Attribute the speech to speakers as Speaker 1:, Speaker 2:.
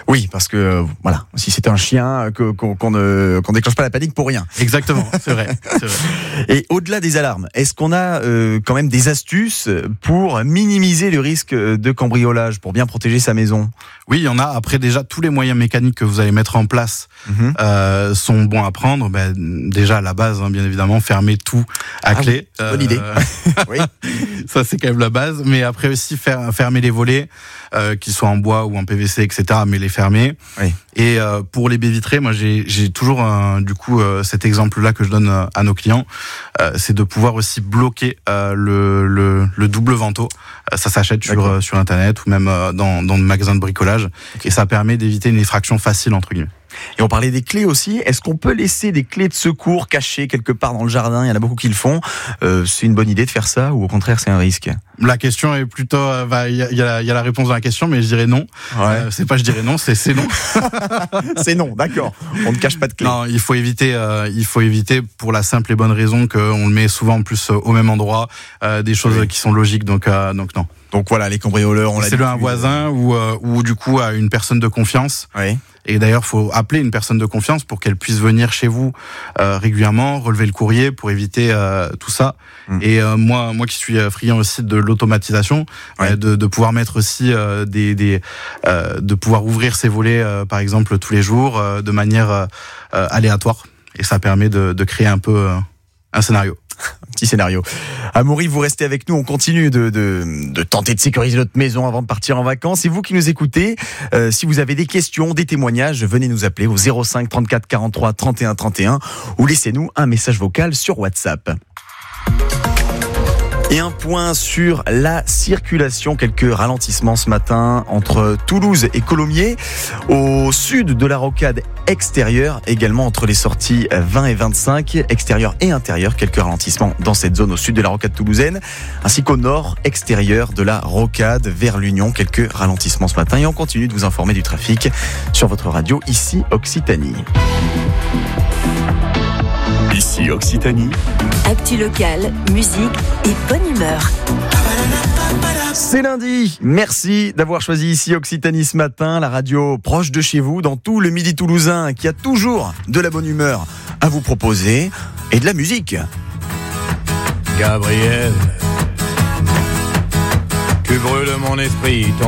Speaker 1: Oui, parce que voilà, si c'était un chien, qu'on déclenche pas la panique pour rien.
Speaker 2: Exactement, c'est vrai.
Speaker 1: Et au-delà des alarmes, est-ce qu'on a quand même des astuces pour minimiser le risque de cambriolage, pour bien protéger sa maison ?
Speaker 2: Oui, il y en a. Après, déjà, tous les moyens mécaniques que vous allez mettre en place sont bons à prendre. Déjà, à la base, bien évidemment, fermer tout à clé.
Speaker 1: Oui, bonne idée. Oui.
Speaker 2: Ça, c'est quand même la base. Mais après aussi, fermer les volets, qu'ils soient en bois ou en PVC, etc., mais les fermer.
Speaker 1: Oui.
Speaker 2: Et pour les baies vitrées, moi, j'ai toujours cet exemple-là que je donne à nos clients. C'est de pouvoir aussi bloquer le double vantaux. Ça s'achète sur Internet ou même dans le magasin de bricolage. Okay. Et ça permet d'éviter une effraction facile, entre guillemets.
Speaker 1: Et on parlait des clés aussi. Est-ce qu'on peut laisser des clés de secours cachées quelque part dans le jardin ? Il y en a beaucoup qui le font. C'est une bonne idée de faire ça ou au contraire c'est un risque ?
Speaker 2: La question est plutôt... Il y a la réponse à la question, mais je dirais non.
Speaker 1: Ouais.
Speaker 2: C'est pas je dirais non, c'est non.
Speaker 1: C'est non, d'accord. On ne cache pas de clés.
Speaker 2: Non, il faut éviter pour la simple et bonne raison qu'on le met souvent en plus au même endroit, des choses qui sont logiques, donc non.
Speaker 1: Donc voilà, les cambrioleurs,
Speaker 2: c'est un voisin ou du coup à une personne de confiance.
Speaker 1: Oui.
Speaker 2: Et d'ailleurs, faut appeler une personne de confiance pour qu'elle puisse venir chez vous régulièrement, relever le courrier pour éviter tout ça. Et moi qui suis friand aussi de l'automatisation, de pouvoir mettre aussi de pouvoir ouvrir ses volets par exemple tous les jours de manière aléatoire. Et ça permet de créer un peu un scénario.
Speaker 1: Un petit scénario. Amaury, vous restez avec nous. On continue de tenter de sécuriser notre maison avant de partir en vacances. Et vous qui nous écoutez, si vous avez des questions, des témoignages, venez nous appeler au 05 34 43 31 31 ou laissez-nous un message vocal sur WhatsApp. Et un point sur la circulation, quelques ralentissements ce matin entre Toulouse et Colomiers, au sud de la rocade extérieure, également entre les sorties 20 et 25, extérieur et intérieur, quelques ralentissements dans cette zone au sud de la rocade toulousaine, ainsi qu'au nord extérieur de la rocade vers l'Union, quelques ralentissements ce matin. Et on continue de vous informer du trafic sur votre radio, ici Occitanie.
Speaker 3: Ici Occitanie.
Speaker 4: Actu locale, musique et bonne humeur.
Speaker 1: C'est lundi. Merci d'avoir choisi ici Occitanie ce matin, la radio proche de chez vous, dans tout le Midi toulousain, qui a toujours de la bonne humeur à vous proposer et de la musique.
Speaker 5: Gabriel, tu brûles mon esprit.